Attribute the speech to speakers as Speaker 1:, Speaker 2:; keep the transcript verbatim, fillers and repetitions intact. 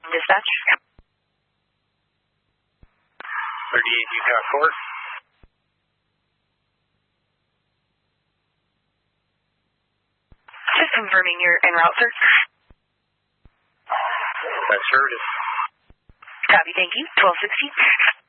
Speaker 1: Dispatch.
Speaker 2: thirty-eight Utah Court.
Speaker 1: Just confirming you're en route, sir.
Speaker 2: That's sure it is.
Speaker 1: Copy, thank you. twelve sixty.